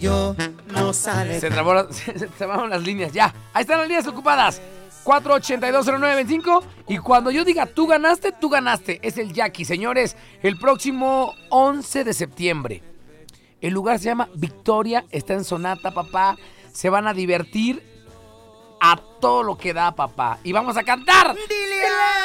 Yo no sale. Se trabaron las líneas, ya. Ahí están las líneas ocupadas. 4820925. Y cuando yo diga tú ganaste, es el Jackie. Señores, el próximo 11 de septiembre. El lugar se llama Victoria, está en Sonata, papá. Se van a divertir a todo lo que da, papá. Y vamos a cantar. Dile a